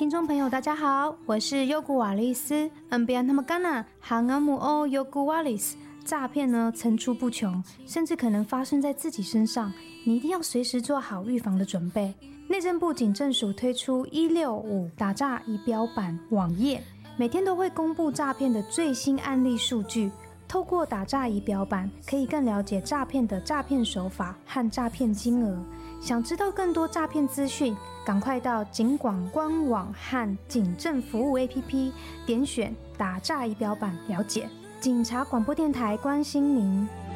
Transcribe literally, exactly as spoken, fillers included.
听众朋友大家好，我是优古瓦丽丝 N B N 他们干呐韩恩姆欧优古瓦丽斯。诈骗呢层出不穷，甚至可能发生在自己身上，你一定要随时做好预防的准备。内政部警政署推出一六五打诈仪表板网页，每天都会公布诈骗的最新案例数据。透过打诈仪表板，可以更了解诈骗的诈骗手法和诈骗金额。想知道更多诈骗资讯，赶快到警广官网和警政服务 A P P 点选打诈仪表板了解。警察广播电台关心您。